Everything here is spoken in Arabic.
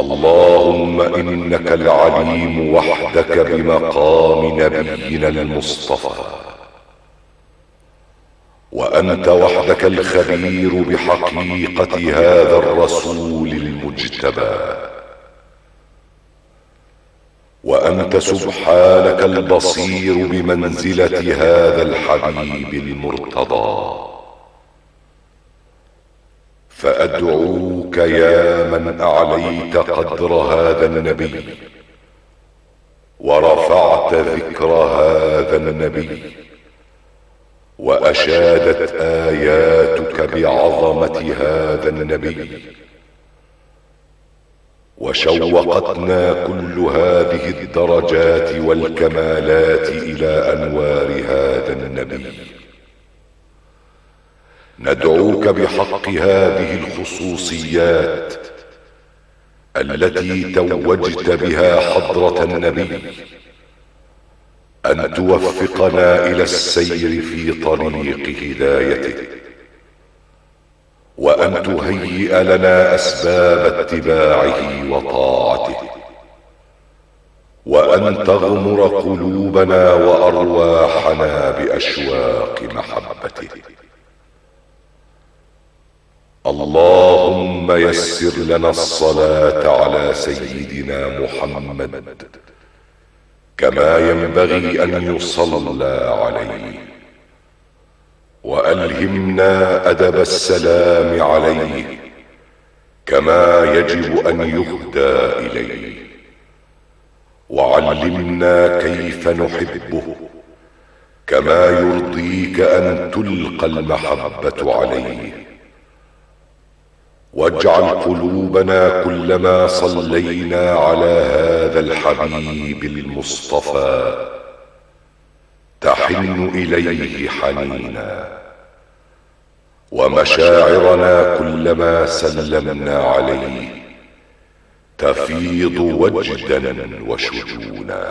اللهم إنك العليم وحدك بمقام نبينا المصطفى، وأنت وحدك الخبير بحقيقة هذا الرسول المجتبى، وأنت سبحانك البصير بمنزلة هذا الحبيب المرتضى. فأدعوك يا من أعليت قدر هذا النبي ورفعت ذكر هذا النبي، وأشادت آياتك بعظمة هذا النبي، وشوقتنا كل هذه الدرجات والكمالات إلى أنوار هذا النبي. ندعوك بحق هذه الخصوصيات التي توجت بها حضرة النبي أن توفقنا إلى السير في طريق هدايته، وأن تهيئ لنا أسباب اتباعه وطاعته، وأن تغمر قلوبنا وأرواحنا بأشواق محبته. اللهم يسر لنا الصلاة على سيدنا محمد كما ينبغي أن يصلى عليه، وألهمنا أدب السلام عليه كما يجب أن يهدى إليه، وعلمنا كيف نحبه كما يرضيك أن تلقى المحبة عليه. واجعل قلوبنا كلما صلينا على هذا الحبيب المصطفى تحن إليه حنينا، ومشاعرنا كلما سلمنا عليه تفيض وجدا وشجونا.